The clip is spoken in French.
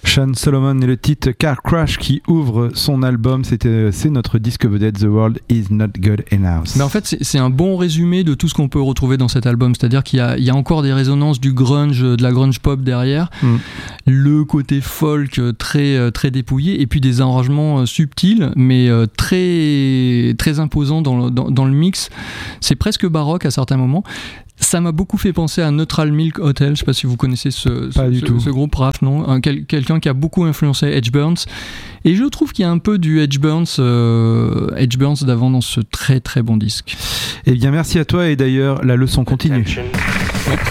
Sean Solomon et le titre Car Crash qui ouvre son album. C'est notre disque vedette The World Is Not Good Enough. Mais en fait, c'est un bon résumé de tout ce qu'on peut retrouver dans cet album. C'est-à-dire qu'il y a encore des résonances du grunge, de la grunge pop derrière, le côté folk très, très dépouillé, et puis des arrangements subtils, mais très, très imposants dans le mix. C'est presque baroque à certains moments. Ça m'a beaucoup fait penser à Neutral Milk Hotel. Je sais pas si vous connaissez ce groupe rap, non? Quelqu'un qui a beaucoup influencé Edge Burns. Et je trouve qu'il y a un peu du Edge Burns d'avant dans ce très très bon disque. Eh bien, merci à toi. Et d'ailleurs, la leçon continue.